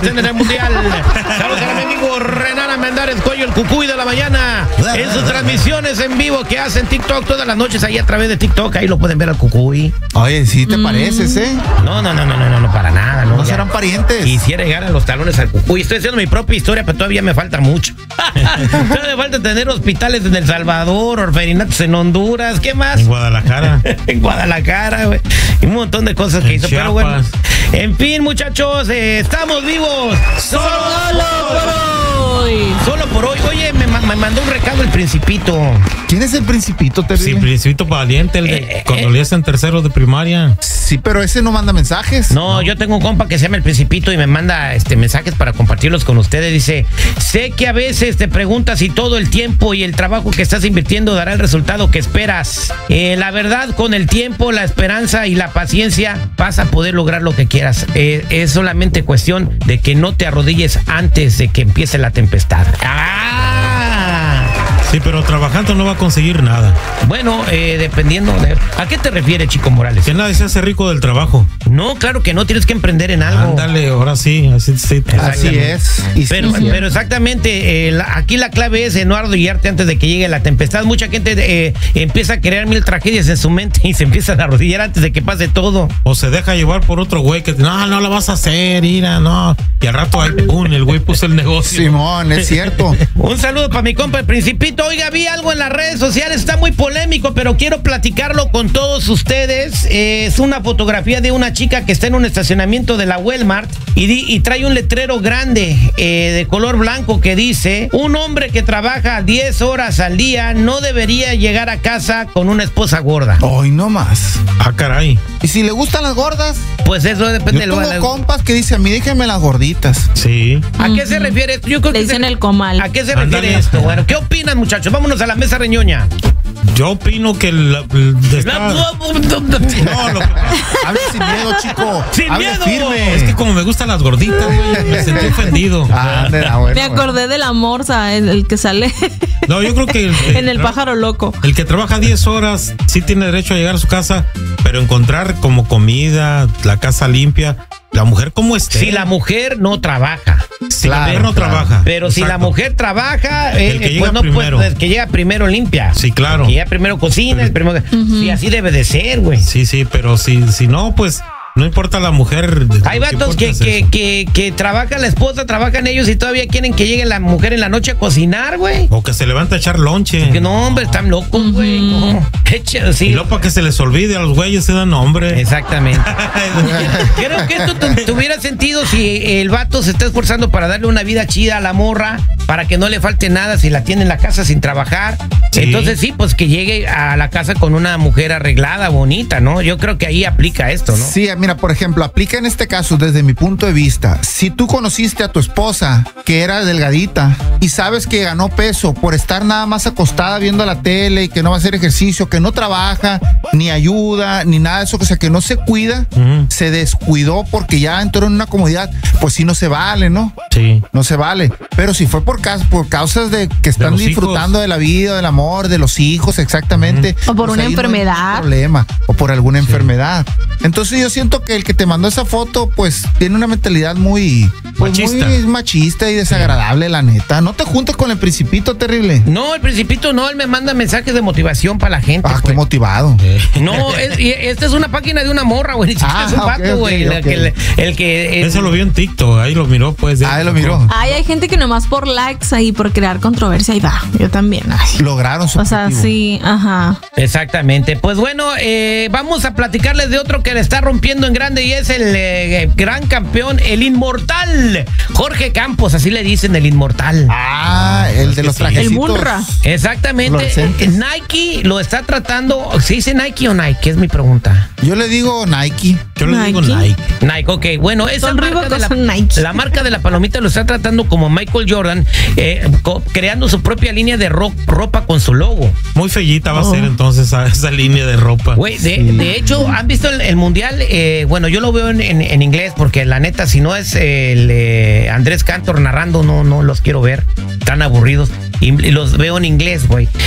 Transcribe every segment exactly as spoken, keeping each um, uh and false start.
estén en el mundial. Saludos a mi amigo Renan Armendáriz Cuello, el cucuy de la mañana. En sus transmisiones en vivo que hacen TikTok todas las noches ahí a través de TikTok. Ahí lo pueden ver al cucuy. Oye, ¿sí te mm. pareces, eh? No, no, no, no, no, no, no para nada. No, no serán parientes. Quisiera llegar a los talones al cucuy. Estoy haciendo mi propia historia, pero todavía me falta mucho. Todavía me falta tener hospitales en El Salvador, orferinatos en Honduras. ¿Qué más? En Guadalajara. En Guadalajara, güey. Y un montón de cosas que en hizo. Chiapas. Pero bueno. En fin, muchachos, eh, estamos vivos. Solo por hoy. Solo por hoy. Oye, me, me mandó un recado el Principito. ¿Quién es el Principito, te Sí, Principito Valiente, el de eh, cuando eh, leías en tercero de primaria. Sí, pero ese no manda mensajes. No, no, yo tengo un compa que se llama el Principito y me manda este mensajes para compartirlos con ustedes. Dice, sé que a veces te preguntas si todo el tiempo y el trabajo que estás invirtiendo dará el resultado que esperas. Eh, la verdad, con el tiempo, la esperanza y la paciencia vas a poder lograr lo que quieras. Eh, es solamente cuestión de que no te arrodilles antes de que empiece la tempestad. ¡Ah! Sí, pero trabajando no va a conseguir nada. Bueno, eh, dependiendo de... ¿A qué te refieres, Chico Morales? Que nadie se hace rico del trabajo. No, claro que no, tienes que emprender en algo. Ándale, ahora sí, así, sí, así es. Y pero, sí, pero exactamente, eh, la, aquí la clave es no arrodillarte antes de que llegue la tempestad. Mucha gente eh, empieza a crear mil tragedias en su mente y se empiezan a arrodillar antes de que pase todo. O se deja llevar por otro güey que no, no la vas a hacer, ira, no. Y al rato ahí, pum, el güey puso el negocio. Simón, es cierto. Un saludo para mi compa el Principito. Oiga, vi algo en las redes sociales, está muy polémico, pero quiero platicarlo con todos ustedes. Eh, es una fotografía de una chica que está en un estacionamiento de la Walmart y, di, y trae un letrero grande eh, de color blanco que dice: un hombre que trabaja diez horas al día no debería llegar a casa con una esposa gorda. Ay, no más. Ah, caray. ¿Y si le gustan las gordas? Pues eso depende. Yo tengo de compas que dicen, a mí déjenme las gorditas. Sí. ¿A uh-huh. qué se refiere esto? Yo creo Le que dicen se... el comal. ¿A qué se refiere Andale. esto? Bueno, ¿qué opinan, muchachos? Vámonos a la mesa reñoña. Yo opino que el, el está... La... No, lo que... Hable sin miedo, chico. Sin Hable miedo. firme. Es que como me gustan las gorditas, güey, me sentí ofendido. Ah, bueno, bueno, me acordé bueno. de la morsa, el, el que sale No, yo creo que el, el, en el pájaro loco. El que trabaja diez horas sí tiene derecho a llegar a su casa, pero encontrar como comida, la casa limpia. La mujer, ¿cómo esté? Si la mujer no trabaja. Si claro, la mujer no claro. trabaja. Pero Exacto. si la mujer trabaja, eh, el que pues llega no primero. puede, el que llega primero limpia. Sí, claro. El que llega primero cocina, el primero. Uh-huh. Y así debe de ser, güey. Sí, sí, pero si, si no, pues no importa la mujer. Hay vatos que, que, que, que trabaja la esposa, trabajan ellos y todavía quieren que llegue la mujer en la noche a cocinar, güey. O que se levanta a echar lonche. Que no, hombre, están locos, güey. Uh-huh. No. Echa, sí. Y luego para que se les olvide a los güeyes se dan nombre. Exactamente. Creo que esto tu, tuviera sentido si el vato se está esforzando para darle una vida chida a la morra, para que no le falte nada si la tiene en la casa sin trabajar. Sí. Entonces sí, pues que llegue a la casa con una mujer arreglada, bonita, ¿no? Yo creo que ahí aplica esto, ¿no? Sí, mira, por ejemplo, aplica en este caso desde mi punto de vista. Si tú conociste a tu esposa que era delgadita y sabes que ganó peso por estar nada más acostada viendo la tele y que no va a hacer ejercicio, que no trabaja, ni ayuda, ni nada de eso, o sea, que no se cuida, uh-huh. se descuidó porque ya entró en una comodidad, pues sí no se vale, ¿no? Sí. No se vale. Pero si fue por, ca- por causas de que están de disfrutando hijos. de la vida, del amor, de los hijos, exactamente. Uh-huh. O por pues una enfermedad. No hay problema. O por alguna sí. enfermedad. Entonces yo siento que el que te mandó esa foto, pues tiene una mentalidad muy pues, machista. Muy machista y desagradable, sí. La neta. No te juntes con el Principito, terrible. No, el Principito no, él me manda mensajes de motivación para la gente. Ah, pues. Qué motivado. No, es, esta es una página de una morra, güey. Ah, es un vato, okay, güey. okay, okay. El, el que. Eso lo vio en TikTok, ahí lo miró, pues. Ah, ahí lo miró. Ay, hay gente que nomás por likes ahí, por crear controversia, ahí va. Yo también. Ay. Lograron su O sea, objetivo. sí, ajá. Exactamente. Pues bueno, eh, vamos a platicarles de otro que le está rompiendo en grande y es el eh, gran campeón, el inmortal, Jorge Campos, así le dicen, el inmortal. Ah, el de los trajecitos. El Munra. Exactamente. Nike lo está tratando. ¿Se dice Nike o Nike? Es mi pregunta. Yo le digo Nike. Yo le digo Nike. Nike. Nike, ok. Bueno, esa Son marca Reebok de o la, son Nike. la marca de la palomita lo está tratando como Michael Jordan, eh, co- creando su propia línea de ro- ropa con su logo. Muy fellita va Oh. a ser entonces esa, esa línea de ropa. Güey, de, Sí. de hecho, ¿han visto el, el mundial? Eh, bueno, yo lo veo en, en, en inglés porque la neta, si no es el eh, Andrés Cantor narrando, no, no los quiero ver. Tan aburridos. Y, y los veo en inglés, güey.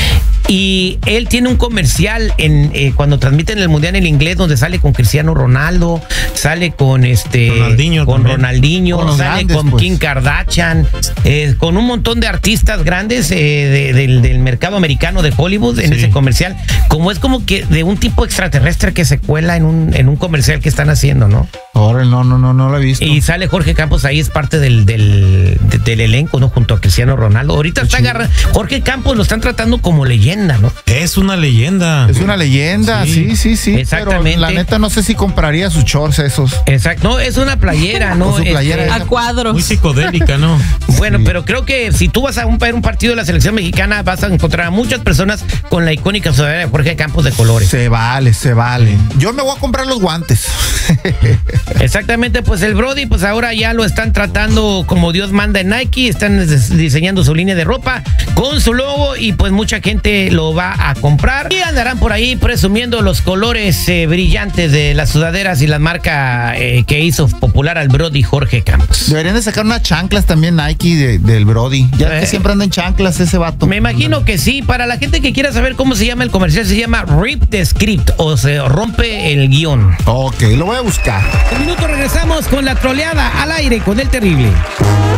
Y él tiene un comercial en eh, cuando transmiten el Mundial en inglés donde sale con Cristiano Ronaldo, sale con este Ronaldinho con también. Ronaldinho, Con los sale grandes, con pues. Kim Kardashian, eh, con un montón de artistas grandes eh, de- del, del mercado americano de Hollywood en Sí. ese comercial. Como es como que de un tipo extraterrestre que se cuela en un, en un comercial que están haciendo, ¿no? Ahora no, no, no, no lo he visto. Y sale Jorge Campos ahí, es parte del, del, de- del elenco, ¿no? Junto a Cristiano Ronaldo. Ahorita está agarrando. Jorge Campos lo están tratando como leyenda, ¿no? Es una leyenda. Es una leyenda, sí, Sí. sí, sí. Exactamente. Pero la neta no sé si compraría sus shorts esos. Exacto. No, es una playera, ¿no? O su playera Este, A cuadros. Muy psicodélica, ¿no? bueno, Sí. pero creo que si tú vas a un, ver un partido de la selección mexicana, vas a encontrar a muchas personas con la icónica sudadera de Jorge Campos de colores. Se vale, se vale. Yo me voy a comprar los guantes. Exactamente, pues el Brody, pues ahora ya lo están tratando como Dios manda en Nike, están des- diseñando su línea de ropa con su logo y pues mucha gente lo va a comprar y andarán por ahí presumiendo los colores eh, brillantes de las sudaderas y la marca eh, que hizo popular al Brody Jorge Campos. Deberían de sacar unas chanclas también Nike de- del Brody. Ya Eh. que siempre anda en chanclas ese vato. Me imagino que sí. Para la gente que quiera saber cómo se llama el comercial, se llama Rip the Script o se rompe el guión. Ok, lo voy a buscar. En minuto regresamos con la troleada al aire con el terrible.